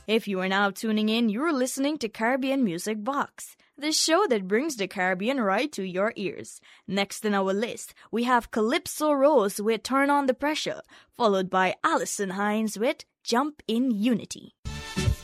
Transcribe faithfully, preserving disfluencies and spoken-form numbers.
If you are now tuning in, you're listening to Caribbean Music Box, the show that brings the Caribbean right to your ears. Next in our list, we have Calypso Rose with Turn on the Pressure, followed by Allison Hines with Jump in Unity.